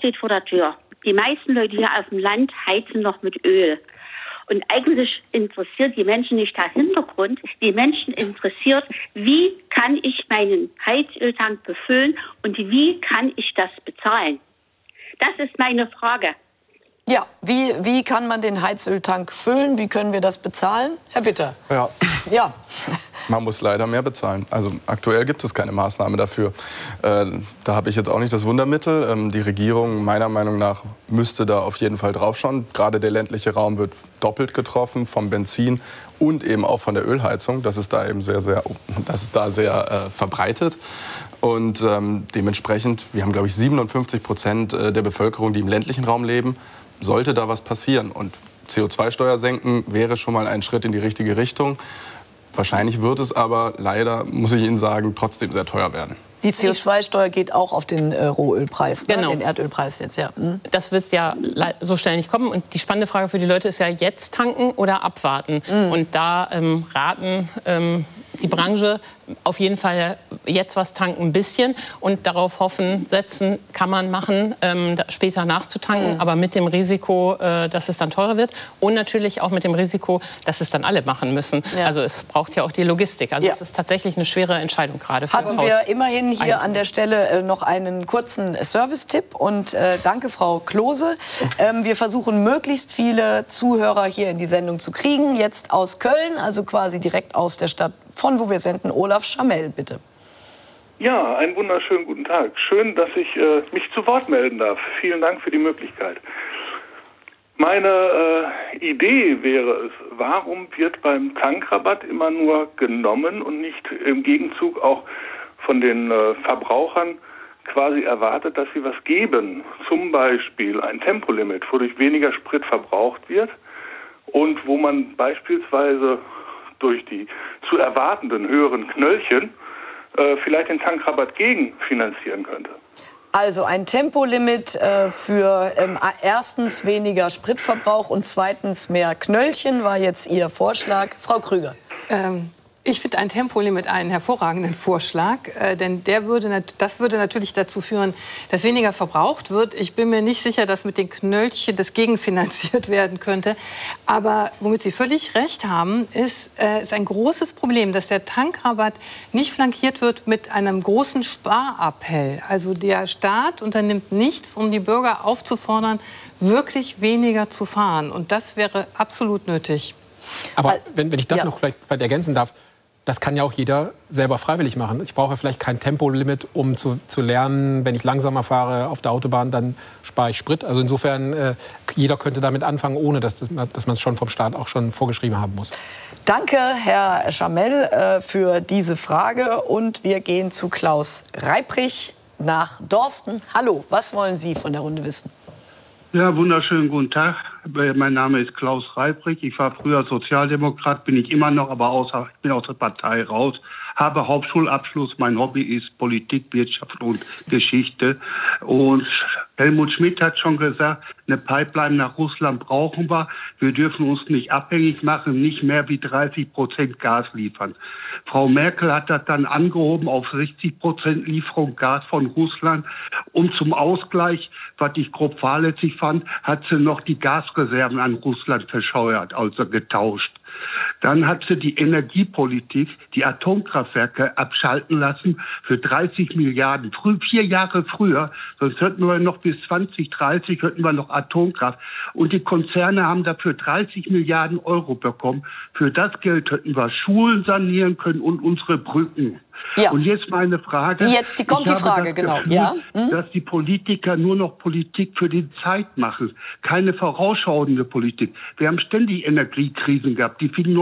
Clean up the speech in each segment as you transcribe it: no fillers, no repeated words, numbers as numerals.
steht vor der Tür. Die meisten Leute hier auf dem Land heizen noch mit Öl. Und eigentlich interessiert die Menschen nicht der Hintergrund. Die Menschen interessiert, wie kann ich meinen Heizöltank befüllen und wie kann ich das bezahlen? Das ist meine Frage. Ja, wie kann man den Heizöltank füllen? Wie können wir das bezahlen? Herr Witter. Ja. Man muss leider mehr bezahlen. Also aktuell gibt es keine Maßnahme dafür. Da habe ich jetzt auch nicht das Wundermittel. Die Regierung, meiner Meinung nach, müsste da auf jeden Fall draufschauen. Gerade der ländliche Raum wird doppelt getroffen vom Benzin und eben auch von der Ölheizung. Das ist da eben sehr verbreitet. Und dementsprechend, wir haben, glaube ich, 57% der Bevölkerung, die im ländlichen Raum leben, sollte da was passieren. Und CO2-Steuer senken wäre schon mal ein Schritt in die richtige Richtung. Wahrscheinlich wird es aber leider, muss ich Ihnen sagen, trotzdem sehr teuer werden. Die CO2-Steuer geht auch auf den Rohölpreis, genau. Den Erdölpreis jetzt, ja. Das wird ja so schnell nicht kommen. Und die spannende Frage für die Leute ist ja, jetzt tanken oder abwarten. Und da raten die Branche auf jeden Fall jetzt was tanken, ein bisschen. Und darauf hoffen, setzen, kann man machen, später nachzutanken. Aber mit dem Risiko, dass es dann teurer wird. Und natürlich auch mit dem Risiko, dass es dann alle machen müssen. Ja. Also es braucht ja auch die Logistik. Also es ist tatsächlich eine schwere Entscheidung gerade. Hatten wir immerhin hier an der Stelle noch einen kurzen Service-Tipp. Und danke, Frau Klose. Wir versuchen, möglichst viele Zuhörer hier in die Sendung zu kriegen. Jetzt aus Köln, also quasi direkt aus der Stadt, von wo wir senden. Olaf Schamell, bitte. Ja, einen wunderschönen guten Tag. Schön, dass ich mich zu Wort melden darf. Vielen Dank für die Möglichkeit. Meine Idee wäre es, warum wird beim Tankrabatt immer nur genommen und nicht im Gegenzug auch von den Verbrauchern quasi erwartet, dass sie was geben? Zum Beispiel ein Tempolimit, wodurch weniger Sprit verbraucht wird und wo man beispielsweise durch die zu erwartenden höheren Knöllchen vielleicht den Tankrabatt gegenfinanzieren könnte. Also ein Tempolimit für erstens weniger Spritverbrauch und zweitens mehr Knöllchen war jetzt Ihr Vorschlag. Frau Krüger. Ich finde ein Tempolimit einen hervorragenden Vorschlag, denn das würde natürlich dazu führen, dass weniger verbraucht wird. Ich bin mir nicht sicher, dass mit den Knöllchen das gegenfinanziert werden könnte. Aber womit Sie völlig recht haben, ist ein großes Problem, dass der Tankrabatt nicht flankiert wird mit einem großen Sparappell. Also der Staat unternimmt nichts, um die Bürger aufzufordern, wirklich weniger zu fahren. Und das wäre absolut nötig. Aber wenn ich das noch vielleicht ergänzen darf, das kann ja auch jeder selber freiwillig machen. Ich brauche vielleicht kein Tempolimit, um zu lernen, wenn ich langsamer fahre auf der Autobahn, dann spare ich Sprit. Also insofern, jeder könnte damit anfangen, ohne dass man es schon vom Staat auch schon vorgeschrieben haben muss. Danke, Herr Schamell, für diese Frage. Und wir gehen zu Klaus Reiprich nach Dorsten. Hallo, was wollen Sie von der Runde wissen? Ja, wunderschönen guten Tag. Mein Name ist Klaus Reiprich. Ich war früher Sozialdemokrat, bin ich immer noch, aber ich bin aus der Partei raus. Habe Hauptschulabschluss. Mein Hobby ist Politik, Wirtschaft und Geschichte. Und Helmut Schmidt hat schon gesagt, eine Pipeline nach Russland brauchen wir. Wir dürfen uns nicht abhängig machen, nicht mehr wie 30% Gas liefern. Frau Merkel hat das dann angehoben auf 60% Lieferung Gas von Russland. Und zum Ausgleich, was ich grob fahrlässig fand, hat sie noch die Gasreserven an Russland verscheuert, also getauscht. Dann hat sie die Energiepolitik, die Atomkraftwerke abschalten lassen für 30 Milliarden. 4 Jahre früher, sonst hätten wir noch bis 2030 hätten wir noch Atomkraft. Und die Konzerne haben dafür 30 Milliarden Euro bekommen. Für das Geld hätten wir Schulen sanieren können und unsere Brücken. Ja. Und jetzt meine Frage. Jetzt kommt die Frage, genau. Ja? Dass die Politiker nur noch Politik für die Zeit machen. Keine vorausschauende Politik. Wir haben ständig Energiekrisen gehabt. Die fingen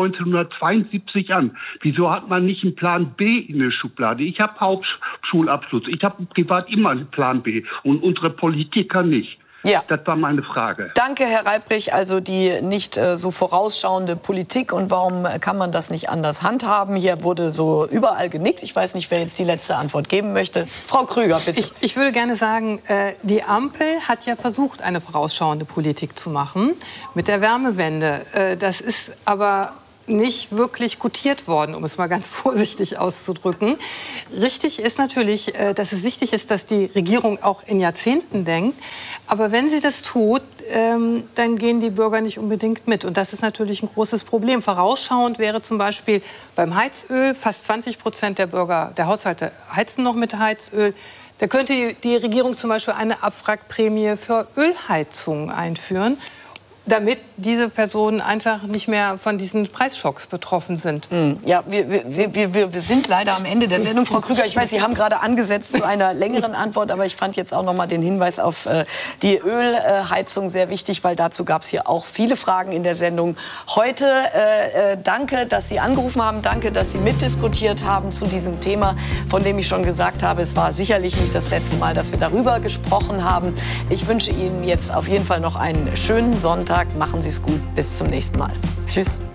1972 an. Wieso hat man nicht einen Plan B in der Schublade? Ich habe Hauptschulabschluss. Ich habe privat immer einen Plan B. Und unsere Politiker nicht. Ja. Das war meine Frage. Danke, Herr Reiprich. Also die nicht so vorausschauende Politik. Und warum kann man das nicht anders handhaben? Hier wurde so überall genickt. Ich weiß nicht, wer jetzt die letzte Antwort geben möchte. Frau Krüger, bitte. Ich würde gerne sagen, die Ampel hat ja versucht, eine vorausschauende Politik zu machen mit der Wärmewende. Das ist aber nicht wirklich gutiert worden, um es mal ganz vorsichtig auszudrücken. Richtig ist natürlich, dass es wichtig ist, dass die Regierung auch in Jahrzehnten denkt. Aber wenn sie das tut, dann gehen die Bürger nicht unbedingt mit. Und das ist natürlich ein großes Problem. Vorausschauend wäre zum Beispiel beim Heizöl, fast 20% der Bürger, der Haushalte heizen noch mit Heizöl. Da könnte die Regierung zum Beispiel eine Abwrackprämie für Ölheizungen einführen, damit diese Personen einfach nicht mehr von diesen Preisschocks betroffen sind. Ja, wir sind leider am Ende der Sendung, Frau Krüger. Ich weiß, Sie haben gerade angesetzt zu einer längeren Antwort, aber ich fand jetzt auch noch mal den Hinweis auf die Ölheizung sehr wichtig, weil dazu gab es hier auch viele Fragen in der Sendung heute. Danke, dass Sie angerufen haben. Danke, dass Sie mitdiskutiert haben zu diesem Thema, von dem ich schon gesagt habe, es war sicherlich nicht das letzte Mal, dass wir darüber gesprochen haben. Ich wünsche Ihnen jetzt auf jeden Fall noch einen schönen Sonntag. Machen Sie es gut. Bis zum nächsten Mal. Tschüss.